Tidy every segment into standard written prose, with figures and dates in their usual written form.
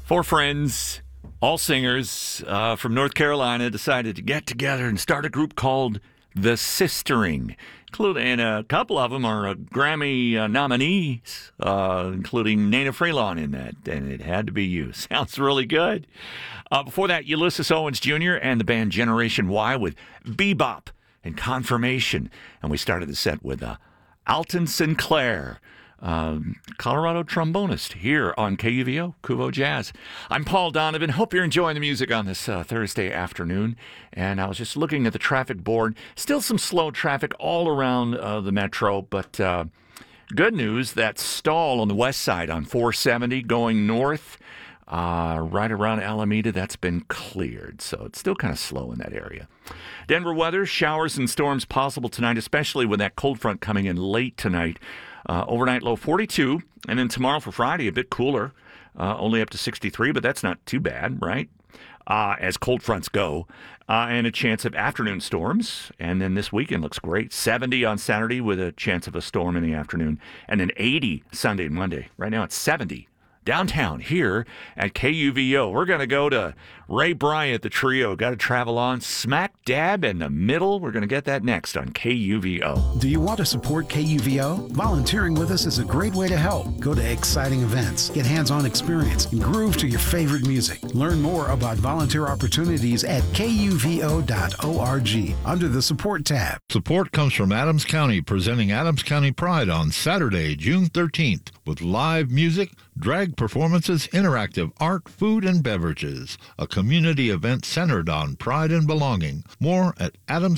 Four friends, all singers from North Carolina, decided to get together and start a group called The Sistering. And a couple of them are Grammy nominees, including Nana Freelon in that, and It Had to Be You. Sounds really good. Before that, Ulysses Owens Jr. and the band Generation Y with Bebop and Confirmation. And we started the set with Alton Sinclair, Colorado trombonist, here on KUVO, Kuvo Jazz. I'm Paul Donovan. Hope you're enjoying the music on this Thursday afternoon. And I was just looking at the traffic board. Still some slow traffic all around the metro, but good news, that stall on the west side on 470 going north, right around Alameda, that's been cleared. So it's still kind of slow in that area. Denver weather, showers and storms possible tonight, especially with that cold front coming in late tonight. Overnight low 42, and then tomorrow for Friday a bit cooler, only up to 63, but that's not too bad, right? As cold fronts go, and a chance of afternoon storms. And then this weekend looks great. 70 on Saturday with a chance of a storm in the afternoon, and then 80 Sunday and Monday. Right now it's 70 downtown here at KUVO. We're going to go to Ray Bryant, the trio. Got to travel on smack dab in the middle. We're going to get that next on KUVO. Do you want to support KUVO? Volunteering with us is a great way to help. Go to exciting events, get hands-on experience, and groove to your favorite music. Learn more about volunteer opportunities at kuvo.org under the Support tab. Support comes from Adams County, presenting Adams County Pride on Saturday, June 13th, with live music, drag performances, interactive art, food, and beverages. A community event centered on pride and belonging. More at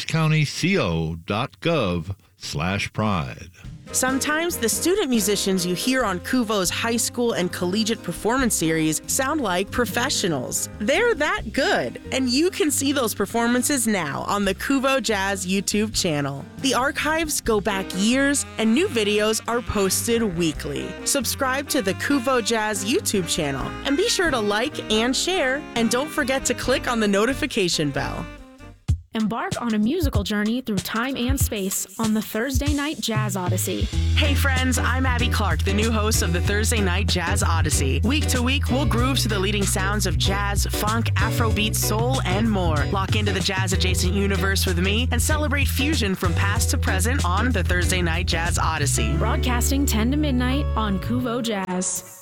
adamscountyco.gov/pride. Sometimes the student musicians you hear on Kuvo's high school and collegiate performance series sound like professionals. They're that good, and you can see those performances now on the Kuvo Jazz YouTube channel. The archives go back years, and new videos are posted weekly. Subscribe to the Kuvo Jazz YouTube channel, and be sure to like and share, and don't forget to click on the notification bell. Embark on a musical journey through time and space on the Thursday Night Jazz Odyssey. Hey friends, I'm Abby Clark, the new host of the Thursday Night Jazz Odyssey. Week to week, we'll groove to the leading sounds of jazz, funk, Afrobeat, soul, and more. Lock into the jazz-adjacent universe with me and celebrate fusion from past to present on the Thursday Night Jazz Odyssey. Broadcasting 10 to midnight on Kuvo Jazz.